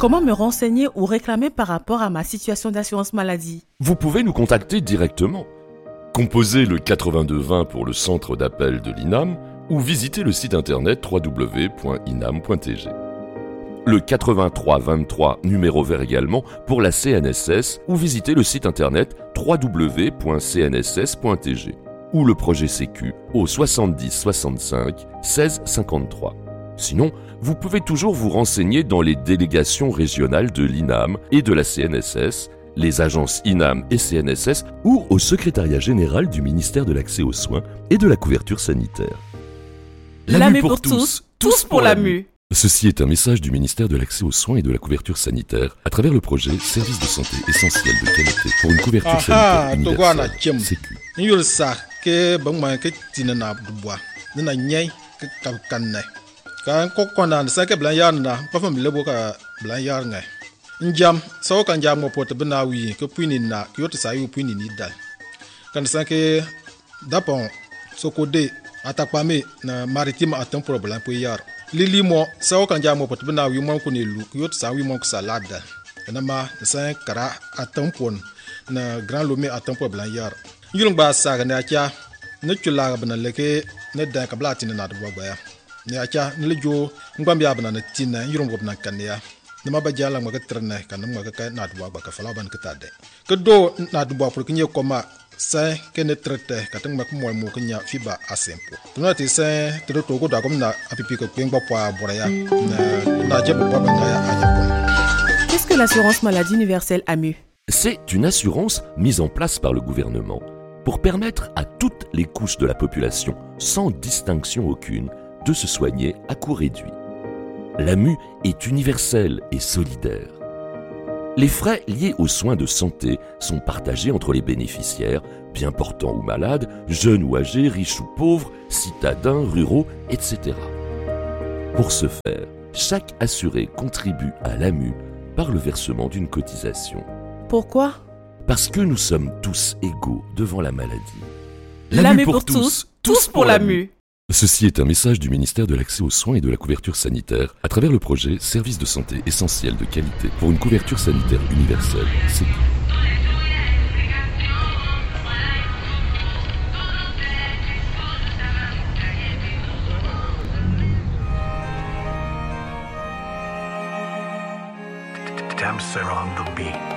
Comment me renseigner ou réclamer par rapport à ma situation d'assurance maladie? Vous pouvez nous contacter directement. Composez le 8220 pour le centre d'appel de l'INAM ou visitez le site internet www.inam.tg. Le 8323 numéro vert également pour la CNSS ou visitez le site internet www.cnss.tg ou le projet Sécu au 70 65 16 53. Sinon, vous pouvez toujours vous renseigner dans les délégations régionales de l'INAM et de la CNSS, les agences INAM et CNSS ou au secrétariat général du ministère de l'Accès aux soins et de la couverture sanitaire. L'AMU pour tous, tous pour l'AMU. Ceci est un message du ministère de l'Accès aux soins et de la couverture sanitaire à travers le projet Service de santé essentiel de qualité pour une couverture sanitaire universelle. Sécu. Kan kokona sake blan yarna pa fam lebo ka blan yarnga njam so kan jam mo pot bna wi ko puni na kyoto sa yu puni ni dal kan sake dapon sokode atakpame na maritime atam problem po yar lili mo so kan jam mo pot bna wi mo ko ne lu kyoto sa wi mo ko salada na ma sa kara atam pon na grand lomé atam po blan yar yulung ba sa ga na kya ne chula bna leke ne da ka blati na do ba ne acha ne jo ngwambi abana na tina yurum gobna kanya ne ma bajala ngwa katrna kan ngwa ka na duwa ba ka fala ban katade ke do na duwa pour kinye koma sa ke ne trete ka tang mak mo mo kanya fiba asempo tuna ti sa to to go da kom na apipi ko pengba poa boraya na jebo ba na ya aja. Qu'est-ce que l'assurance maladie universelle AMU? C'est une assurance mise en place par le gouvernement pour permettre à toutes les couches de la population, sans distinction aucune, de se soigner à coût réduit. L'AMU est universelle et solidaire. Les frais liés aux soins de santé sont partagés entre les bénéficiaires, bien portants ou malades, jeunes ou âgés, riches ou pauvres, citadins, ruraux, etc. Pour ce faire, chaque assuré contribue à l'AMU par le versement d'une cotisation. Pourquoi? Parce que nous sommes tous égaux devant la maladie. L'AMU pour tous, tous pour l'AMU. Ceci est un message du ministère de l'Accès aux soins et de la couverture sanitaire à travers le projet Service de santé essentiel de qualité pour une couverture sanitaire universelle. Sécu. Damn sir on the beat.